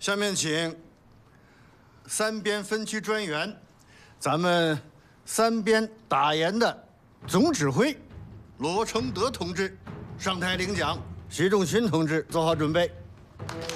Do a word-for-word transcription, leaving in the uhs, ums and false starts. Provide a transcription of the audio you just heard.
下面请三边分区专员，咱们三边打研的总指挥罗承德同志上台领奖。习仲勋同志做好准备。